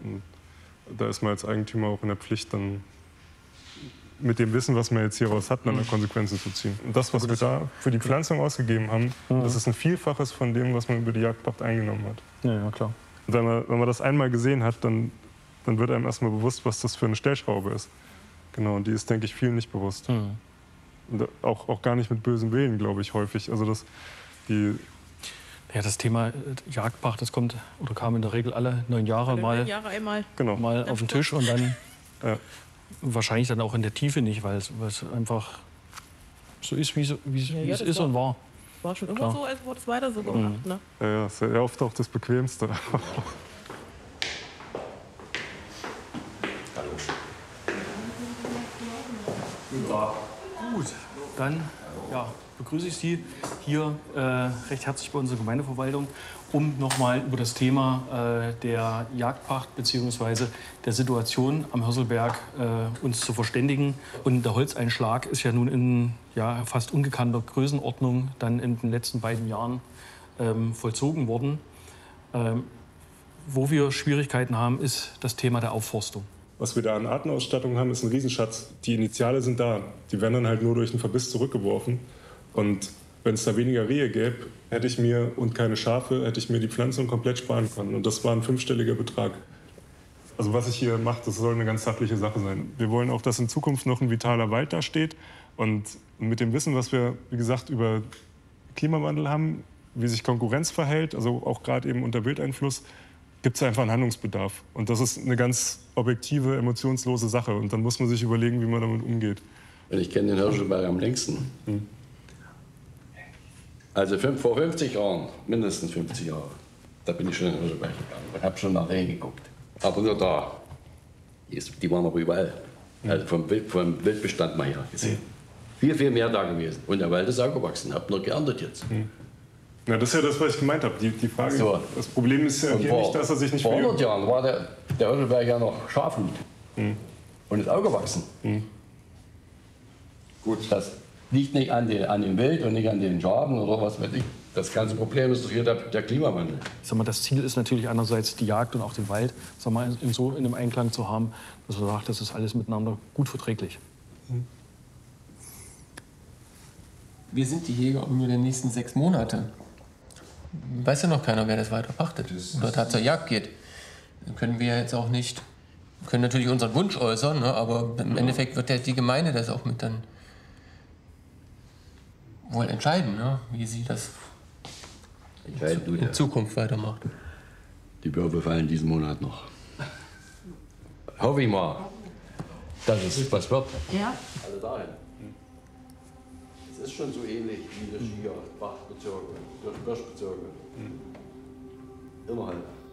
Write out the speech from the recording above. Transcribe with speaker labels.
Speaker 1: Und da ist man als Eigentümer auch in der Pflicht, dann mit dem Wissen, was man jetzt hieraus hat, dann Konsequenzen zu ziehen. Und das, was wir da für die Pflanzung ausgegeben haben, das ist ein Vielfaches von dem, was man über die Jagdpacht eingenommen hat.
Speaker 2: Ja, klar.
Speaker 1: Und wenn man das einmal gesehen hat, dann wird einem erstmal bewusst, was das für eine Stellschraube ist. Genau, und die ist, denke ich, vielen nicht bewusst. Und auch gar nicht mit bösem Willen, glaube ich, häufig. Also
Speaker 2: das Thema Jagdpacht, das kommt oder kam in der Regel alle 9 Jahre mal auf den Tisch und dann wahrscheinlich dann auch in der Tiefe nicht, weil es einfach so ist, wie es ist und war.
Speaker 3: War schon immer so, als wurde es weiter so gemacht. Ne?
Speaker 1: Ja, ist ja oft auch das Bequemste.
Speaker 2: Ja, gut, dann begrüße ich Sie hier recht herzlich bei unserer Gemeindeverwaltung, um nochmal über das Thema der Jagdpacht bzw. der Situation am Hörselberg uns zu verständigen. Und der Holzeinschlag ist ja nun in fast ungekannter Größenordnung dann in den letzten beiden Jahren vollzogen worden. Wo wir Schwierigkeiten haben, ist das Thema der Aufforstung.
Speaker 1: Was wir da an Artenausstattung haben, ist ein Riesenschatz. Die Initiale sind da. Die werden dann halt nur durch einen Verbiss zurückgeworfen. Und wenn es da weniger Rehe gäbe, hätte ich mir die Pflanzung komplett sparen können. Und das war ein 5-stelliger Betrag. Also was ich hier mache, das soll eine ganz sachliche Sache sein. Wir wollen auch, dass in Zukunft noch ein vitaler Wald da steht. Und mit dem Wissen, was wir, wie gesagt, über Klimawandel haben, wie sich Konkurrenz verhält, also auch gerade eben unter Wildeinfluss, gibt es einfach einen Handlungsbedarf. Und das ist eine ganz objektive, emotionslose Sache. Und dann muss man sich überlegen, wie man damit umgeht.
Speaker 4: Und ich kenne den Hörselberg am längsten. Also vor 50 Jahren, mindestens 50 Jahre, da bin ich schon in den Hörselberg gegangen und habe schon nach Rehen geguckt. Aber nur da. Die waren aber überall. Also vom Wildbestand mal hier gesehen. Viel mehr da gewesen. Und der Wald ist auch gewachsen. Habt nur geerntet jetzt.
Speaker 1: Ja, das ist ja das, was ich gemeint habe. Die Frage,
Speaker 4: so.
Speaker 1: Das Problem ist ja hier nicht, dass er sich nicht
Speaker 4: Vor 100 Jahren war der Hörselberg ja noch Schafhut. Und ist auch gewachsen. Gut, das liegt nicht an dem Wild und nicht an den Schafen oder was weiß ich. Das ganze Problem ist doch hier der Klimawandel.
Speaker 2: Ich sag mal, das Ziel ist natürlich einerseits die Jagd und auch den Wald sag mal, in einem Einklang zu haben, dass man sagt, das ist alles miteinander gut verträglich.
Speaker 5: Wir sind die Jäger um nur die nächsten 6 Monate. Weiß ja noch keiner, wer das weiter pachtet oder da zur Jagd geht. Dann können wir jetzt auch nicht, können natürlich unseren Wunsch äußern, ne, aber im Endeffekt wird ja die Gemeinde das auch mit dann wohl entscheiden, ne, wie sie das in Zukunft weitermacht.
Speaker 4: Die Würfel fallen diesen Monat noch. Hoffe ich mal, dass es was wird.
Speaker 3: Ja.
Speaker 4: Also dahin. Es ist schon so ähnlich wie das hier Pachtbezirke, Birschbezirke. Innerhalb.